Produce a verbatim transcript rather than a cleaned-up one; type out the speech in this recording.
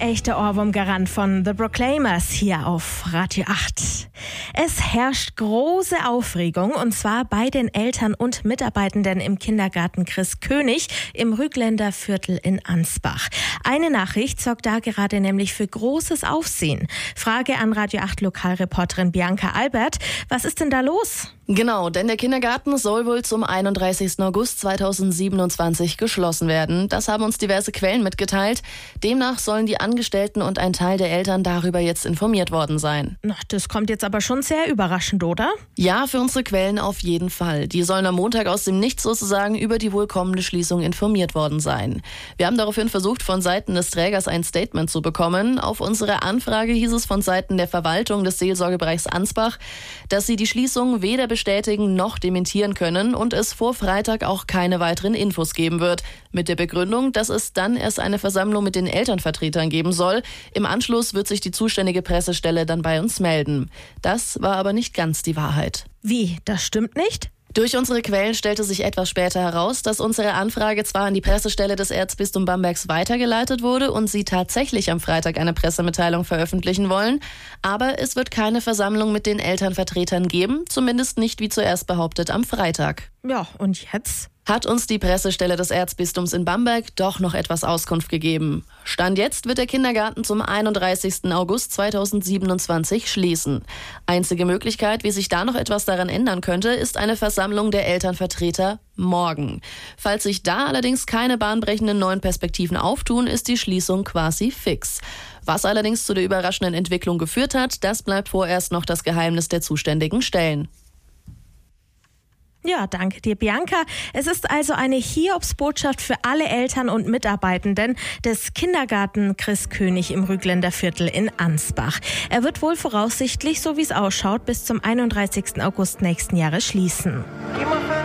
echter Ohrwurmgarant von The Proclaimers hier auf Radio acht. Es herrscht große Aufregung und zwar bei den Eltern und Mitarbeitenden im Kindergarten Chris König im Rügländer Viertel in Ansbach. Eine Nachricht sorgt da gerade nämlich für großes Aufsehen. Frage an Radio acht Lokalreporterin Bianca Albert. Was ist denn da los? Genau, denn der Kindergarten soll wohl zum einunddreißigsten August zweitausendsiebenundzwanzig geschlossen werden. Das haben uns diverse Quellen mitgeteilt. Demnach sollen die Angestellten und ein Teil der Eltern darüber jetzt informiert worden sein. Na, das kommt jetzt aber schon sehr überraschend, oder? Ja, für unsere Quellen auf jeden Fall. Die sollen am Montag aus dem Nichts sozusagen über die wohl kommende Schließung informiert worden sein. Wir haben daraufhin versucht, von Seiten des Trägers ein Statement zu bekommen. Auf unsere Anfrage hieß es von Seiten der Verwaltung des Seelsorgebereichs Ansbach, dass sie die Schließung weder bestätigen noch dementieren können und es vor Freitag auch keine weiteren Infos geben wird. Mit der Begründung, dass es dann erst eine Versammlung mit den Elternvertretern geben soll. Im Anschluss wird sich die zuständige Pressestelle dann bei uns melden. Das war aber nicht ganz die Wahrheit. Wie? Das stimmt nicht? Durch unsere Quellen stellte sich etwas später heraus, dass unsere Anfrage zwar an die Pressestelle des Erzbistums Bambergs weitergeleitet wurde und sie tatsächlich am Freitag eine Pressemitteilung veröffentlichen wollen, aber es wird keine Versammlung mit den Elternvertretern geben, zumindest nicht wie zuerst behauptet am Freitag. Ja, und jetzt? Hat uns die Pressestelle des Erzbistums in Bamberg doch noch etwas Auskunft gegeben. Stand jetzt wird der Kindergarten zum einunddreißigsten August zweitausendsiebenundzwanzig schließen. Einzige Möglichkeit, wie sich da noch etwas daran ändern könnte, ist eine Versammlung der Elternvertreter morgen. Falls sich da allerdings keine bahnbrechenden neuen Perspektiven auftun, ist die Schließung quasi fix. Was allerdings zu der überraschenden Entwicklung geführt hat, das bleibt vorerst noch das Geheimnis der zuständigen Stellen. Ja, danke dir, Bianca. Es ist also eine Hiobsbotschaft für alle Eltern und Mitarbeitenden des Kindergarten Chris König im Rügländer Viertel in Ansbach. Er wird wohl voraussichtlich, so wie es ausschaut, bis zum einunddreißigsten August nächsten Jahres schließen.